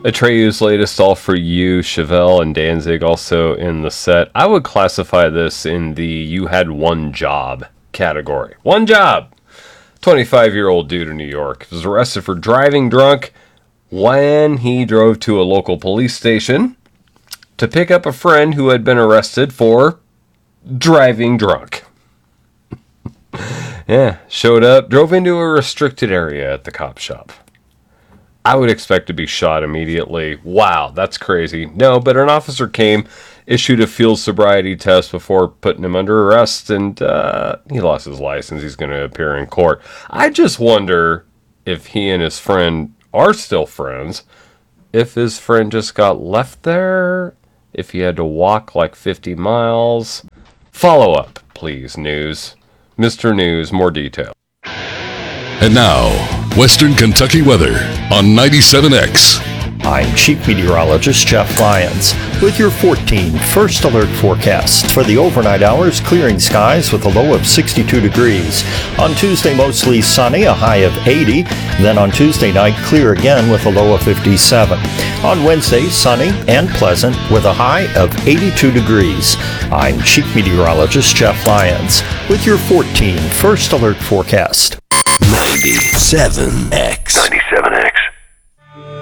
Atreyu's latest All For You, Chevelle and Danzig also in the set. I would classify this in the you had one job category. One job! 25-year-old dude in New York was arrested for driving drunk when he drove to a local police station to pick up a friend who had been arrested for driving drunk. Yeah, showed up, drove into a restricted area at the cop shop. I would expect to be shot immediately. Wow, that's crazy. No, but an officer came, issued a field sobriety test before putting him under arrest, and he lost his license. He's going to appear in court. I just wonder if he and his friend are still friends, if his friend just got left there, if he had to walk like 50 miles. Follow up, please, News. Mr. News, more detail. And now, Western Kentucky weather on 97X. I'm Chief Meteorologist Jeff Lyons with your 14 first alert forecast. For the overnight hours, clearing skies with a low of 62 degrees. On Tuesday, mostly sunny, a high of 80. Then on Tuesday night, clear again with a low of 57. On Wednesday, sunny and pleasant with a high of 82 degrees. I'm Chief Meteorologist Jeff Lyons with your 14 first alert forecast. 97X. 97X.